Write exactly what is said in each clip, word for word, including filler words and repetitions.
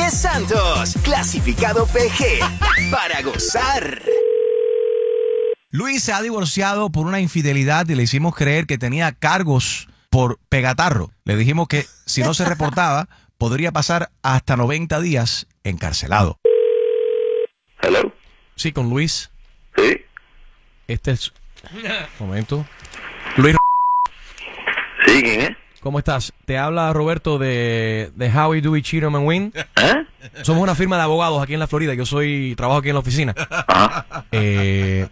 Enrique Santos, clasificado P G, para gozar. Luis se ha divorciado por una infidelidad y le hicimos creer que tenía cargos por pegatarro. Le dijimos que si no se reportaba, podría pasar hasta noventa días encarcelado. Hello. Sí, con Luis. Sí. Este es... Momento. Luis. Sí, ¿quién es? ¿Cómo estás? Te habla Roberto de, de Howie, Dewey, Cheatham and Wynn. ¿Eh? Somos una firma de abogados aquí en la Florida. Yo soy trabajo aquí en la oficina. Ajá. Eh,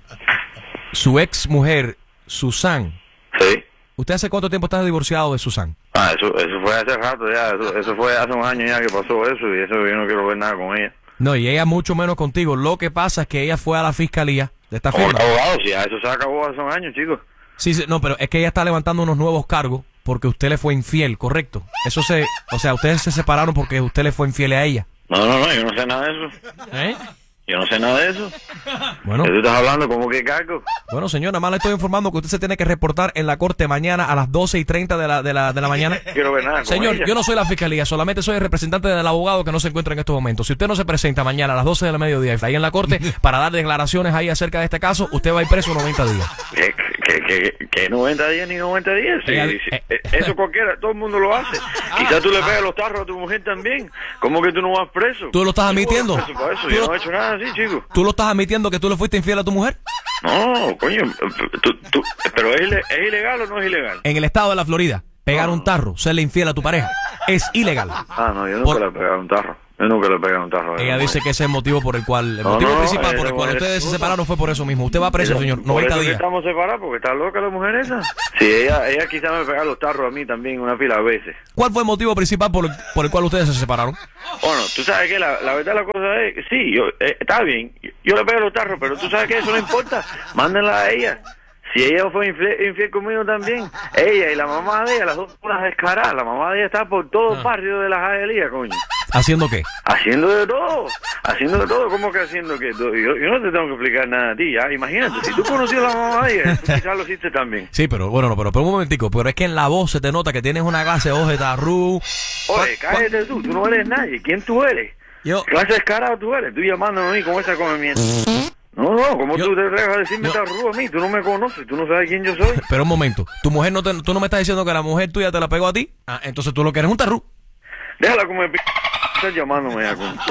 su ex mujer, Susan. Sí. ¿Usted hace cuánto tiempo está divorciado de Susan? Ah, eso, eso fue hace rato ya, eso, eso fue hace un año ya que pasó eso y eso yo no quiero ver nada con ella. No, y ella mucho menos contigo. Lo que pasa es que ella fue a la fiscalía de esta Como firma. abogado, sí, ya eso se acabó hace un año, chicos. Sí, sí, no, pero es que ella está levantando unos nuevos cargos porque usted le fue infiel, ¿correcto? Eso se, o sea, ustedes se separaron porque usted le fue infiel a ella. No, no, no, yo no sé nada de eso. ¿Eh? Yo no sé nada de eso. Bueno. ¿Qué tú estás hablando? ¿Cómo que cargo? Bueno, señor, nada más le estoy informando que usted se tiene que reportar en la corte mañana a las doce y treinta de la, de la, de la mañana. No quiero ver nada con Señor, ella. yo no soy la fiscalía, solamente soy el representante del abogado que no se encuentra en estos momentos. Si usted no se presenta mañana a las doce de la mediodía y está ahí en la corte para dar declaraciones ahí acerca de este caso, usted va a ir preso noventa días. ¿Qué, qué, qué, qué noventa días ni noventa días? Sí, Ella- sí, eh, eh, eso cualquiera, todo el mundo lo hace. Quizás tú le pegas los tarros a tu mujer también. ¿Cómo que tú no vas preso? ¿Tú lo estás admitiendo? Eso, para eso. ¿Tú Yo lo- no he hecho nada así, chico. ¿Tú lo estás admitiendo que tú le fuiste infiel a tu mujer? No, coño, tú, tú, pero ¿es, ile- ¿es ilegal o no es ilegal? En el estado de la Florida, pegar un tarro, serle infiel a tu pareja, es ilegal. Ah, no, yo nunca Por- le he pegado un tarro. Yo nunca le he pegado un tarro. Ella dice que ese es el motivo por el cual, el No, motivo no, principal eh, por el cual no, ustedes se eh, separaron fue por eso mismo. Usted va preso, señor, Por noventa eso que días. estamos separados, porque está loca la mujer esa. Sí, ella, ella quizás me pega los tarros a mí también una pila de veces. ¿Cuál fue el motivo principal por el, por el cual ustedes se separaron? Bueno, tú sabes que la, la verdad la cosa es, sí, yo, eh, está bien, yo, yo le pego los tarros, pero tú sabes que eso no importa, mándenla a ella. Si ella fue infiel, infiel conmigo también, ella y la mamá de ella, las dos unas descaradas, la mamá de ella está por todo el Ah. barrio de la Jaelía, coño. ¿Haciendo qué? Haciendo de todo, haciendo de todo, ¿cómo que haciendo que todo? Yo, yo no te tengo que explicar nada a ti, ya, imagínate, si tú conocías a la mamá de ella, tú quizás lo hiciste también. Sí, pero bueno, no, pero, pero un momentico, pero es que en la voz se te nota que tienes una clase de voz de tarru. Oye, cállate tú, tú no eres nadie, ¿quién tú eres? Yo, ¿Qué clase de descarado tú eres? Tú llamándome a mí con esa come mierda. No, no, ¿cómo Yo- tú te atreves a decirme yo- tarru a mí? Tú no me conoces, tú no sabes quién yo soy. pero un momento, tu mujer no te, tú no me estás diciendo que la mujer tuya te la pegó a ti. Ah, entonces tú lo que eres un tarru. Déjala como p... Estás llamándome ya con...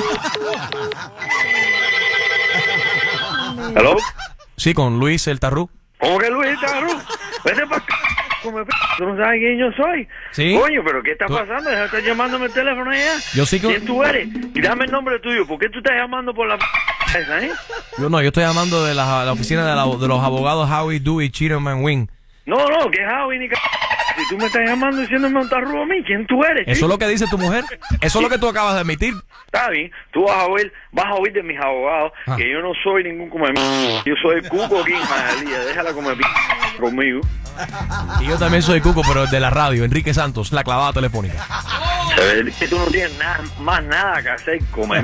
¿Hello? Sí, con Luis el tarru. ¿Cómo que Luis tarru? Vete para acá. Come p... Tú no sabes quién yo soy. Sí. Coño, pero ¿qué está Tú- pasando? Deja de estar llamándome el teléfono ya. Yo sí que- ¿Quién tú eres? Y dame el nombre tuyo. ¿Por qué tú estás llamando por la p... esa, eh? Yo no, yo estoy llamando de la, la oficina de, la- de los abogados Howie, Dewey, Cheatham and Wynn. No, no, que Javi ni c... Si tú me estás llamando diciéndome un tarru a mí, ¿quién tú eres? Eso es lo que dice tu mujer. Eso es lo que tú acabas de admitir. Está bien, tú vas a oír, vas a oír de mis abogados Ah. que yo no soy ningún come m- yo soy el cuco aquí en Majalía, déjala comer p... conmigo. Y yo también soy Cuco, pero de la radio, Enrique Santos, la clavada telefónica. Se ve que tú no tienes nada, más nada que hacer comer.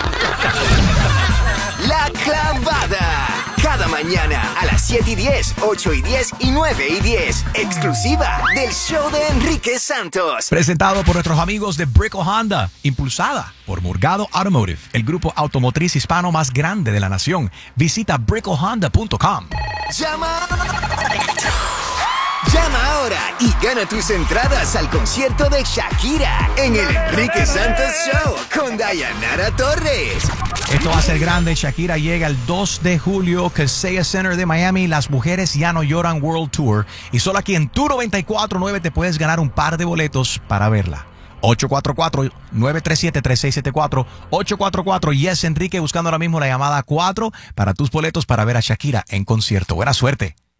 La Clavada. Cada mañana a las siete y diez, ocho y diez y nueve y diez. Exclusiva del show de Enrique Santos. Presentado por nuestros amigos de Brickell Honda, impulsada por Morgado Automotive, el grupo automotriz hispano más grande de la nación. Visita brickell honda punto com. Llama. Llama ahora y gana tus entradas al concierto de Shakira en el Enrique Santos Show con Dayanara Torres. Esto va a ser grande. Shakira llega el dos de julio, Kaseya Center de Miami. Las mujeres ya no lloran World Tour. Y solo aquí en Tu noventa y cuatro punto nueve te puedes ganar un par de boletos para verla. ocho cuatro cuatro, nueve tres siete, tres seis siete cuatro. ocho cuatro cuatro, yes Enrique, buscando ahora mismo la llamada cuatro para tus boletos para ver a Shakira en concierto. Buena suerte.